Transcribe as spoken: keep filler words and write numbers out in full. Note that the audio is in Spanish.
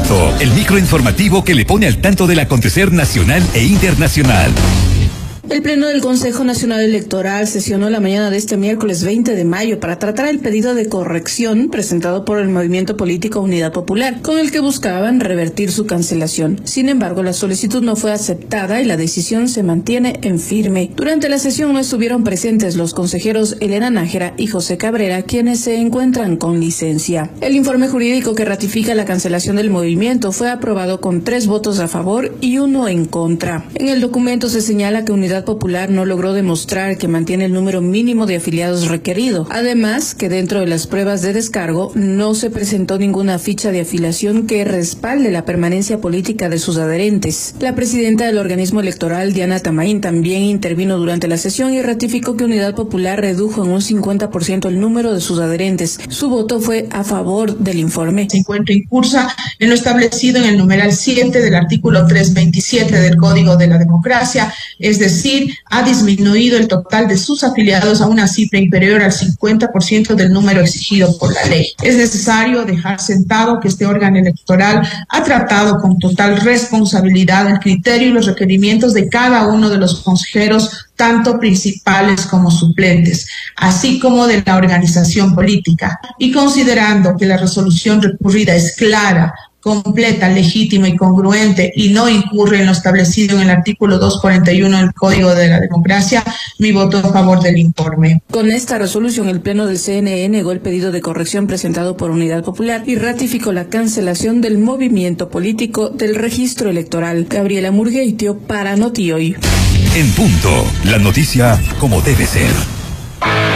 Punto, el microinformativo que le pone al tanto del acontecer nacional e internacional. El Pleno del Consejo Nacional Electoral sesionó la mañana de este miércoles veinte de mayo para tratar el pedido de corrección presentado por el movimiento político Unidad Popular, con el que buscaban revertir su cancelación. Sin embargo, la solicitud no fue aceptada y la decisión se mantiene en firme. Durante la sesión no estuvieron presentes los consejeros Elena Nájera y José Cabrera, quienes se encuentran con licencia. El informe jurídico que ratifica la cancelación del movimiento fue aprobado con tres votos a favor y uno en contra. En el documento se señala que Unidad Popular no logró demostrar que mantiene el número mínimo de afiliados requerido. Además, que dentro de las pruebas de descargo no se presentó ninguna ficha de afiliación que respalde la permanencia política de sus adherentes. La presidenta del organismo electoral, Diana Tamaín, también intervino durante la sesión y ratificó que Unidad Popular redujo en un cincuenta por ciento el número de sus adherentes. Su voto fue a favor del informe. Se encuentra incursa en lo establecido en el numeral siete del artículo trescientos veintisiete del Código de la Democracia, es decir, ha disminuido el total de sus afiliados a una cifra inferior al cincuenta por ciento del número exigido por la ley. Es necesario dejar sentado que este órgano electoral ha tratado con total responsabilidad el criterio y los requerimientos de cada uno de los consejeros, tanto principales como suplentes, así como de la organización política, y considerando que la resolución recurrida es clara, completa, legítima y congruente y no incurre en lo establecido en el artículo doscientos cuarenta y uno del Código de la Democracia, mi voto a favor del informe. Con esta resolución, el Pleno del C N E negó el pedido de corrección presentado por Unidad Popular y ratificó la cancelación del movimiento político del registro electoral. Gabriela Murgueitio para Noti Hoy. En punto, la noticia como debe ser.